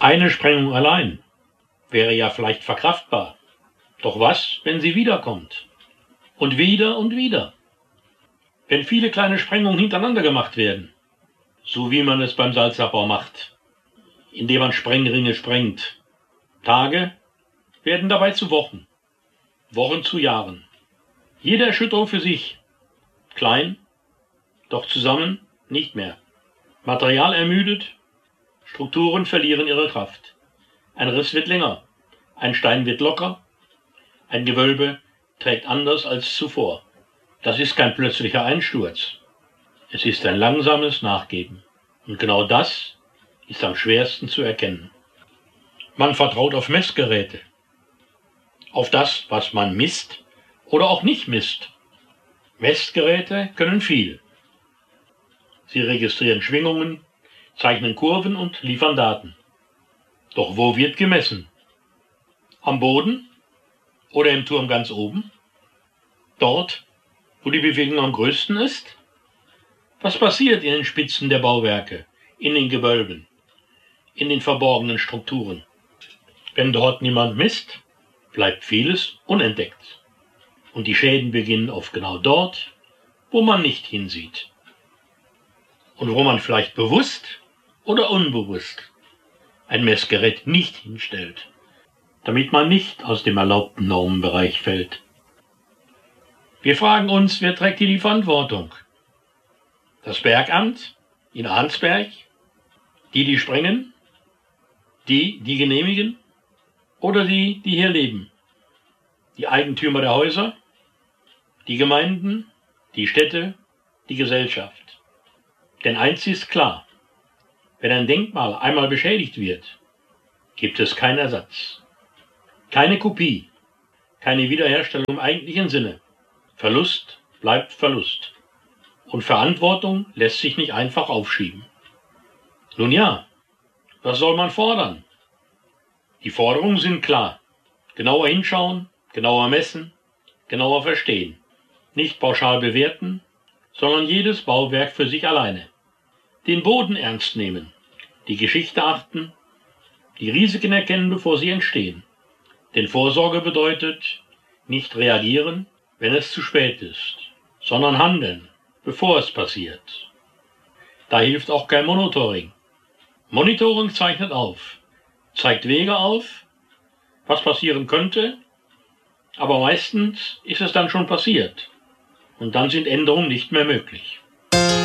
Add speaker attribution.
Speaker 1: Eine Sprengung allein wäre ja vielleicht verkraftbar. Doch was, wenn sie wiederkommt? Und wieder und wieder. Wenn viele kleine Sprengungen hintereinander gemacht werden, so wie man es beim Salzabbau macht, indem man Sprengringe sprengt. Tage werden dabei zu Wochen, Wochen zu Jahren. Jede Erschütterung für sich, klein, doch zusammen nicht mehr. Material ermüdet, Strukturen verlieren ihre Kraft. Ein Riss wird länger, ein Stein wird locker, ein Gewölbe trägt anders als zuvor. Das ist kein plötzlicher Einsturz. Es ist ein langsames Nachgeben. Und genau das ist am schwersten zu erkennen. Man vertraut auf Messgeräte, auf das, was man misst oder auch nicht misst. Messgeräte können viel. Sie registrieren Schwingungen, zeichnen Kurven und liefern Daten. Doch wo wird gemessen? Am Boden oder im Turm ganz oben? Dort, wo die Bewegung am größten ist? Was passiert in den Spitzen der Bauwerke, in den Gewölben, in den verborgenen Strukturen? Wenn dort niemand misst, bleibt vieles unentdeckt. Und die Schäden beginnen oft genau dort, wo man nicht hinsieht. Und wo man vielleicht bewusst oder unbewusst ein Messgerät nicht hinstellt, damit man nicht aus dem erlaubten Normenbereich fällt. Wir fragen uns, wer trägt hier die Verantwortung? Das Bergamt in Arnsberg? Die sprengen? Die genehmigen? Oder die hier leben? Die Eigentümer der Häuser? Die Gemeinden? Die Städte? Die Gesellschaft? Denn eins ist klar: Wenn ein Denkmal einmal beschädigt wird, gibt es keinen Ersatz. Keine Kopie, keine Wiederherstellung im eigentlichen Sinne. Verlust bleibt Verlust. Und Verantwortung lässt sich nicht einfach aufschieben. Nun ja, was soll man fordern? Die Forderungen sind klar. Genauer hinschauen, genauer messen, genauer verstehen. Nicht pauschal bewerten, sondern jedes Bauwerk für sich alleine. Den Boden ernst nehmen, die Geschichte achten, die Risiken erkennen, bevor sie entstehen. Denn Vorsorge bedeutet nicht reagieren, wenn es zu spät ist, sondern handeln, bevor es passiert. Da hilft auch kein Monitoring. Monitoring zeichnet auf, zeigt Wege auf, was passieren könnte, aber meistens ist es dann schon passiert und dann sind Änderungen nicht mehr möglich.